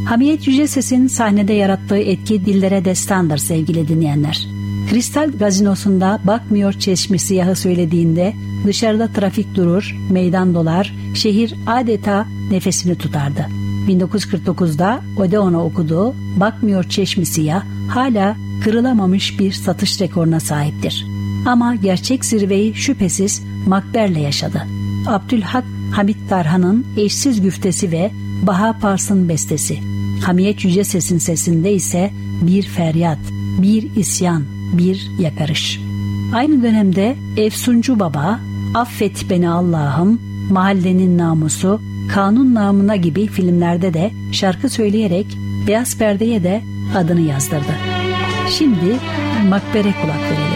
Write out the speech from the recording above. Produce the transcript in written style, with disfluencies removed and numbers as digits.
Hamiyet Yüceses'in sahnede yarattığı etki dillere destandır sevgili dinleyenler. Kristal Gazinosu'nda bakmıyor çeşmi siyahı söylediğinde dışarıda trafik durur, meydan dolar, şehir adeta nefesini tutardı. 1949'da Odeon'a okuduğu Bakmıyor Çeşmi Siyah hala kırılamamış bir satış rekoruna sahiptir. Ama gerçek zirveyi şüphesiz Makber'le yaşadı. Abdülhak Hamit Tarhan'ın eşsiz güftesi ve Baha Pars'ın bestesi. Hamiyet Yüceses'in sesinde ise bir feryat, bir isyan, bir yakarış. Aynı dönemde Efsuncu Baba, Affet Beni Allah'ım, Mahallenin Namusu, Kanun Namına gibi filmlerde de şarkı söyleyerek Beyaz Perde'ye de adını yazdırdı. Şimdi Makber'e kulak verelim.